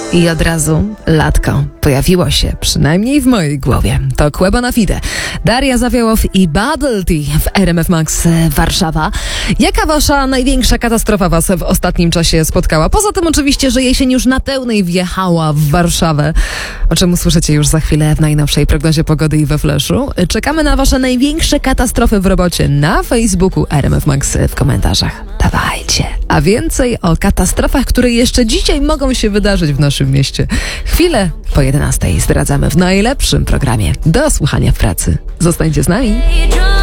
I od razu latko pojawiło się, przynajmniej w mojej głowie. To Quebo na Fide, Daria Zawiałow i Bubble Tea w RMF Max Warszawa. Jaka wasza największa katastrofa was w ostatnim czasie spotkała? Poza tym oczywiście, że jesień już na pełnej wjechała w Warszawę, o czym usłyszycie już za chwilę w najnowszej prognozie pogody i we Flashu. Czekamy na wasze największe katastrofy w robocie na Facebooku RMF Max w komentarzach. Dawajcie. A więcej o katastrofach, które jeszcze dzisiaj mogą się wydarzyć w naszym mieście. Chwilę po 11 zdradzamy w najlepszym programie do słuchania w pracy. Zostańcie z nami.